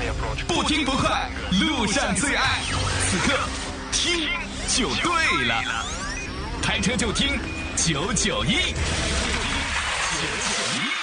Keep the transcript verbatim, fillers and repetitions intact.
不听不快，路上最爱。此刻听就对了，开车就听九九一。